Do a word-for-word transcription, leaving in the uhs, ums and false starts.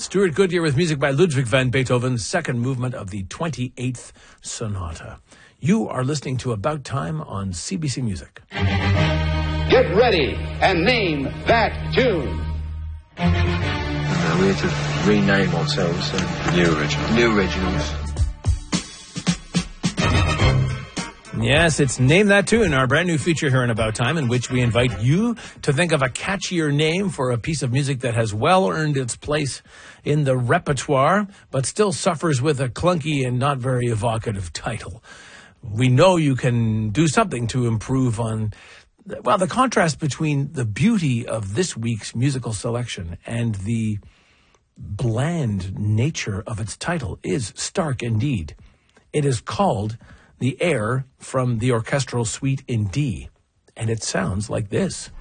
Stuart Goodyear with music by Ludwig van Beethoven's second movement of the twenty-eighth Sonata. You are listening to About Time on C B C Music. Get ready and name that tune. Uh, we had to rename ourselves. Uh, new originals. New originals. Yes, it's Name That Tune, our brand new feature here in About Time, in which we invite you to think of a catchier name for a piece of music that has well earned its place in the repertoire, but still suffers with a clunky and not very evocative title. We know you can do something to improve on, well, the contrast between the beauty of this week's musical selection and the bland nature of its title is stark indeed. It is called The Air from the Orchestral Suite in D, and it sounds like this.